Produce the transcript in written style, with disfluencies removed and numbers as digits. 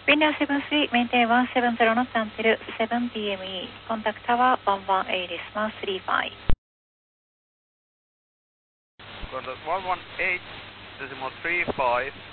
Windows 73, maintain 170 knots until 7 PME. Contact tower 118 decimal 35. Contact 118 decimal 35.